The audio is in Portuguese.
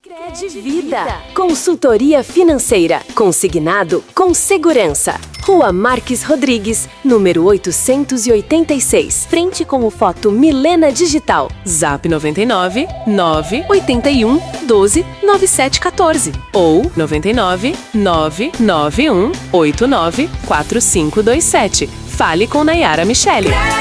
Cred Vida. Consultoria financeira. Consignado com segurança. Rua Marques Rodrigues, número 886. Frente com o Foto Milena Digital. Zap 99 981 12 9714 ou 99 991 89 4527. Fale com Nayara Michele.